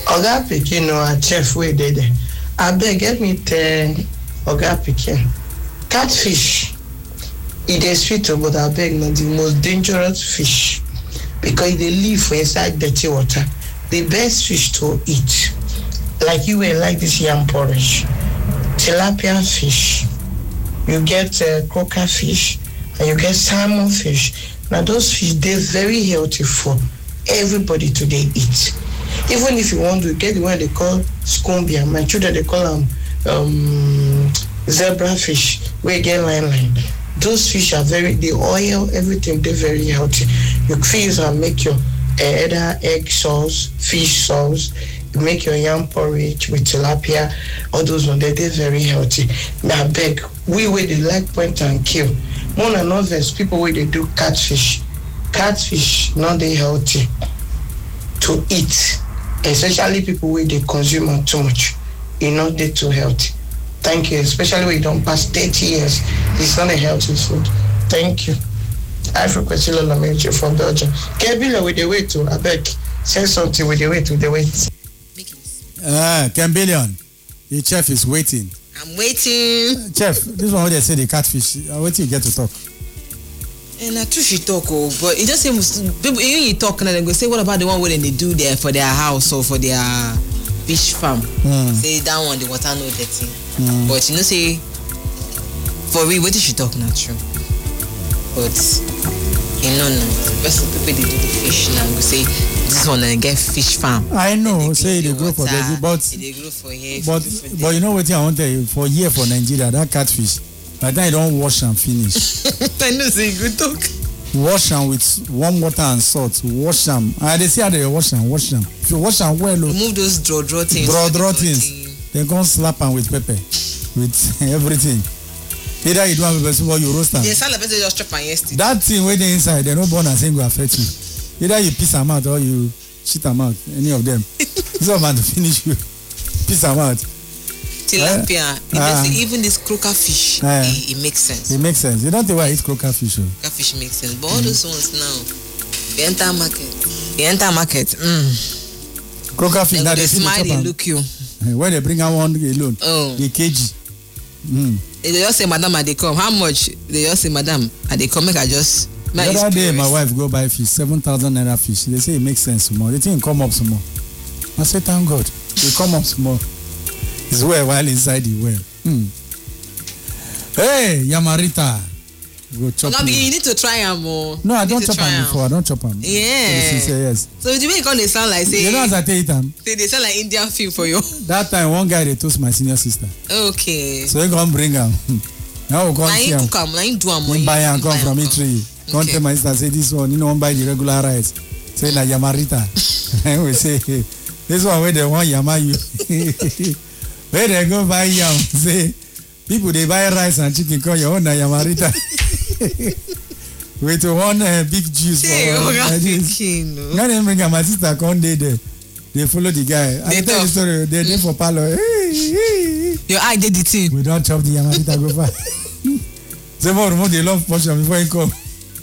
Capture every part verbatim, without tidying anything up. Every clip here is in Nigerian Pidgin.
Oga Pikin or a chef way there. I beg, get me ten Oga Pikin. Catfish. It is sweet, but I beg not the most dangerous fish because they live inside dirty water. The best fish to eat, like you will like this yam porridge, tilapia fish. You get uh, croaker fish and you get salmon fish. Now those fish they're very healthy for everybody to they eat. Even if you want to get the one they call scumbia, my children they call them um, zebra fish, where get line line. Those fish are very, the oil, everything, they're very healthy. You freeze and make your uh, either egg sauce, fish sauce, you make your yam porridge with tilapia, all those ones, they're, they're very healthy. Now, beg, we where they like point and kill. More than others, people where they do catfish. Catfish, not they healthy to eat, especially people where they consume too much. You know, they're too healthy. Thank you, especially when you don't pass thirty years. It's not a healthy food. Thank you. I frequently learn America from Belgium. Kembila with the way to, I beg, say something with the way to the wait. Ah, Kembilion, the chef is waiting. I'm waiting. Chef, this one where they say the catfish, uh, wait till you get to talk. And I too she talk, oh, but it just seems people when you talk and they go say, what about the one where they do there for their house or for their fish farm? Mm. Say that one the water no dirty. Mm. But you know say for real, what did she talk not true? But you know no, best people they do the fish now go say this one and get fish farm. I know, say they grow for the but they grow for here. But but you know what I want to tell you for year for Nigeria that catfish. By the time you don't wash and finish. I know say good talk. Wash them with warm water and salt. Wash them. And they say how they wash them. Wash them. If you wash them well, remove those draw draw things. Draw draw things. They go slap them with pepper, with everything. Either you do have a person or you roast them. They sell the person just chop and yesterday. That thing where they inside, they no born and saying go affect you. Either you piss them out or you shit them out. Any of them. This one man to finish you. Piss them out. Tilapia, uh, uh, even this croaker fish, uh, it, it makes sense. It makes sense. You don't think why I eat croaker fish. Oh? Croaker fish makes sense. But all mm. those ones now, the entire market, the entire market. Mm. Croaker fish. Now they, they smile, they look you. When they bring out one alone, oh. the kg. Mm. They just say, Madam, are they come? How much? They just say, Madam, are they come? Make I just. The other day, my wife go buy fish, seven thousand naira fish. They say it makes sense some more. They think come up some more. I say, thank God, it come up some more. It's well while inside the well. Hmm. Hey, Yamarita. Go chop no, you need to try them more. No, I don't chop them before. I don't chop them. Yeah. Say yes. So the way you call they sound like say. You know as I tell you them. Say they sound like Indian film for you. That time one guy they toast my senior sister. Okay. So he come bring them. Now we come see them. Now you do them. Buy and come from Italy. Come tell my sister say this one. You know one buy the regular rice. Say na Yamarita. And we say this one where they want Yama you. Where they go buy yam, say people they buy rice and chicken call your own Yamarita. With one uh, big juice hey, for uh, chicken. Now they bring my sister come they there. They follow the guy. I tell the story. They there for palo. Hey, hey. Your eye did the thing. We don't chop the Yamarita go far. Say more remove the love portion before he come.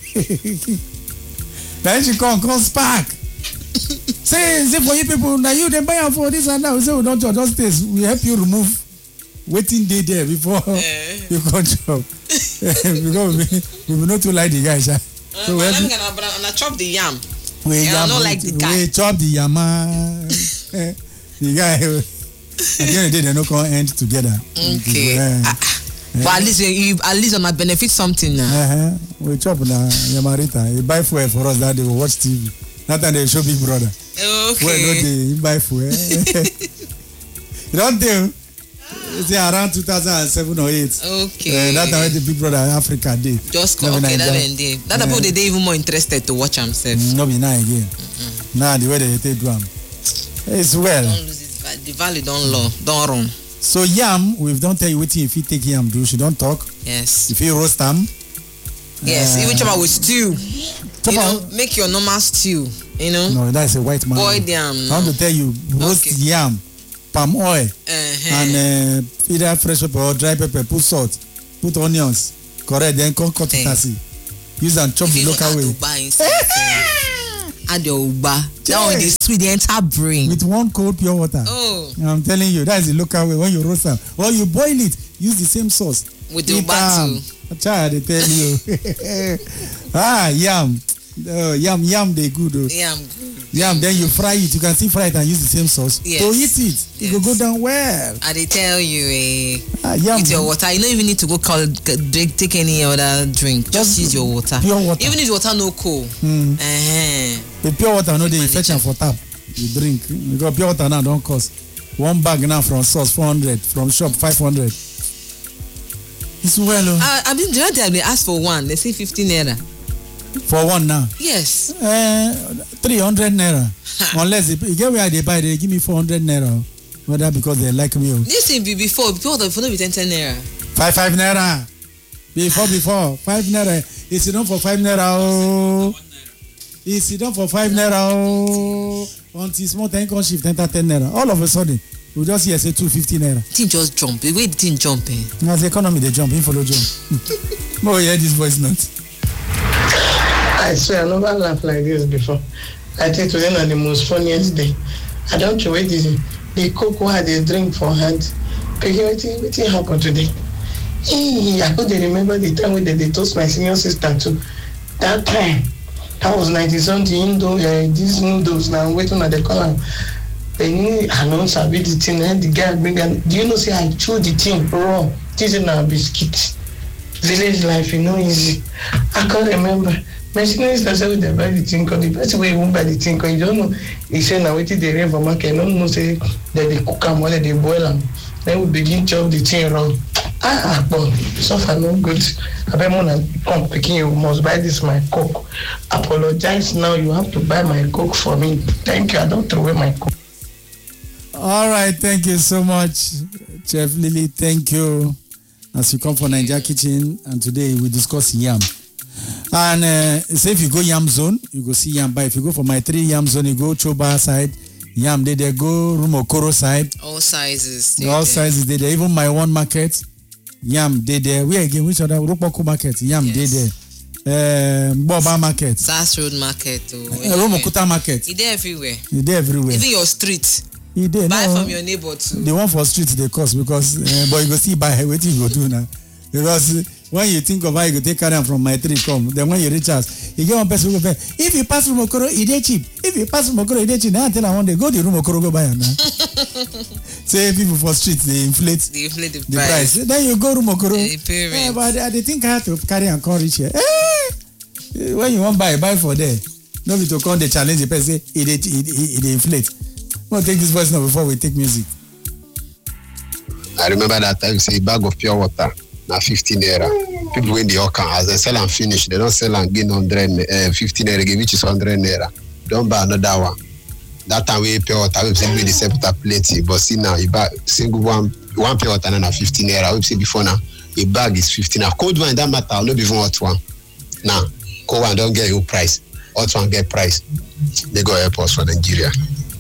Then she come come spark. Say, say for you people, now you they buy them for this and that. We say we don't chop, just taste. We help you remove waiting day there before uh, you come chop. Because we, we not too like the guy, sha. Uh, so we have to chop the yam. We yeah, yam, not like the guy. We chop the yama. The guy. At the end of the day, they no come end together. Okay. Uh, uh, but at least you at least on benefit something now. Uh-huh. We chop na Yamarita. He buy food for us that day. We watch T V. That time they show Big Brother. Okay. Well, no, they buy food. You don't tell. It's around two thousand seven or eight. Okay. Uh, that time the Big Brother Africa day. Just come. Okay, that one day. That about the day even more interested to watch themselves. No, be now again. Mm-hmm. Now the way they take drum. It's well. Don't lose its value. The value don't low. Don't run. So yam, we don't tell you what if you take yam do. She don't talk. Yes. If you roast them. Yes. Uh, even chop with stew. Chop you know, make your normal stew. You know. No, that's a white man. Boiled yam. I want to tell you, roast okay. yam, palm oil, uh-huh. and uh, either fresh pepper or dry pepper. Put salt, put onions, correct. Then cut cut it. Use and chop the local way. add your uba. That one is sweet, the entire brain. With one cold pure water. Oh. I'm telling you, that's the local way. When you roast them, or you boil it, use the same sauce. With the uba too. Child, they tell you. ah, yam. Uh, yam, yam, they good. Oh. Yam. Yam, then you fry it. You can still fry it and use the same sauce. Yes. To eat it. It Yes. will go down well. And they tell you, eh, Ah, yam. with your water, you don't even need to go call, drink, take any other drink. Just Just use your water. Pure water. Even if the water no cold. Mm. Uh-huh. The pure water, no, they fetch am for tap. You drink. Because pure water now don't cost. One bag now from source, four hundred. From shop, five hundred. It's well. Oh. I, I mean, the other day they ask for one. They say fifteen naira. For one now. Yes. Uh, three hundred naira. Unless they, you get where they buy, they give me four hundred naira. Whether because they like me. Oh. This thing be before, before the phone be ten ten naira. Five, five naira. Before, before. Five naira. It's enough for five naira. Oh. It's enough for five naira. Oh. Until small time can shift, enter ten naira. All of a sudden, we just hear say two fifty naira. Thing just jump. The way the thing jump, eh? As the economy, they jump in follow jump. Oh, yeah, this voice note. I swear, I never laughed like this before. I think today is the most funniest day. I don't know what this they cook while they drink for hand. What happened today? Hey, I could remember the time when they, they toast my senior sister too. That time, that was ninety something Indo, uh, these noodles now waiting at the corner. Then I don't sabi the thing, and the guy bring and do you know say I chew the thing raw. This is now biscuit. Village life, you know, easy. I can't remember. My senior sister said they buy the thing, because the person way won't buy the thing, because you don't know. He said now waiting they rain for market. No no say that they cook them or they boil them. Then we begin chop the thing raw. Ah, but suffer no good. I bet more than come picking. You must buy this my coke. Apologize now. You have to buy my coke for me. Thank you. I don't throw away my coke. All right, thank you so much, Chef Lily. Thank you. As you come for Nigeria Kitchen, and today we discuss yam. And uh, say if you go yam zone, you go see yam. But if you go for my three yam zone, you go Choba side, yam. They there go Rumokoro side. All sizes. All sizes. They there. Even my one market, yam. They there. Where again? Which other Rupoko market? Yam. Yes. They there. Uh, Boba market. Sass Road market. Uh, Romokuta market. It's there everywhere. It's there everywhere. Even your street. Dey, buy no, from your neighbor too. The one for street they cost because uh, but you go see buy wetin you go do now because when you think of how you go take carry am from my tree come then when you reach house you get one person who go say if you pass from Okoro e dey cheap if you pass from Okoro e dey cheap na until I one day go the room Okoro go buy am now. Say people for street they inflate they inflate the, the price. price then you go room Okoro yeah, but I dey think I have to carry am come reach here eh when you wan buy buy for there no be to come dey challenge the person say e dey e dey inflate. We'll take this voice now before we take music. I remember that time, say, a bag of pure water, now fifteen naira. People when they all can, as they sell and finish, they don't sell and gain one hundred, uh, fifteen naira, which is one hundred naira. Don't buy another one. That time we pure water, we say, the separate plenty, but see now, you buy single one, one pure water, now fifteen naira. We say before now, a bag is fifteen naira. Cold one, that matter, not even hot one. Now, cold one don't get your price. Hot one get price. They go help us for Nigeria.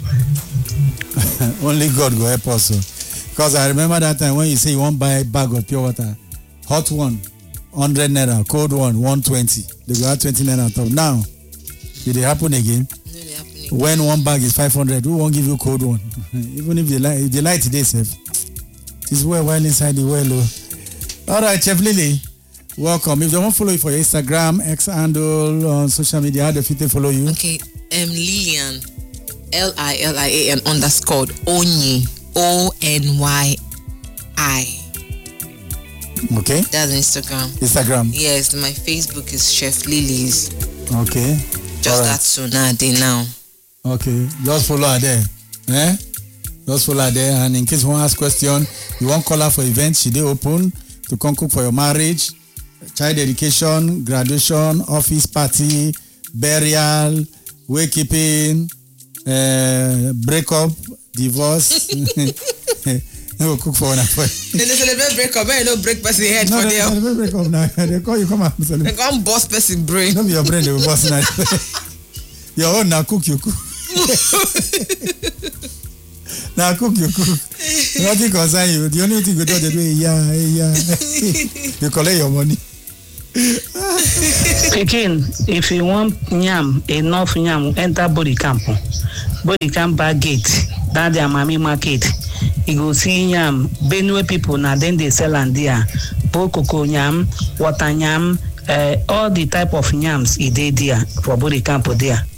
Only God go help us. Because I remember that time when you say you want to buy a bag of pure water, hot one, one hundred naira, cold one, one twenty. They go add twenty naira on top. Now, did it happen again? No, they happen again. When one bag is five hundred, who won't give you cold one? Even if they lie, if they lie today, safe. It's well while inside the well. Oh. All right, Chef Lily, welcome. If they want to follow you for your Instagram, X handle, on social media, how do you follow you? Okay, um, Lilian. L I L I A N underscored Onyi O N Y I. Okay. That's Instagram. Instagram. Yes, my Facebook is Chef Lilies. Okay. Just right. That soon now, day now. Okay. Just follow her there. Eh? Just follow her there. And in case you want to ask question, you want call her for events, she dey open to come cook for your marriage, child education, graduation, office party, burial, wakekeeping. Uh, break up, divorce. They will cook for one. They celebrate break up. They don't break person head no, for them. No, they break up now. They call you come and celebrate. They come boss person brain. Don't be your brain. They will boss now. Your own now cook you cook. Now cook you cook. Nothing concern you. The only thing you do they do is yeah, yeah. You collect your money. Again, if you want yam, enough yam, enter body camp. Body camp back gate, that their mommy market. You go see yam, Benue people now then they sell and there. Cocoa yam, water yam, uh, all the type of yams is there for body camp there.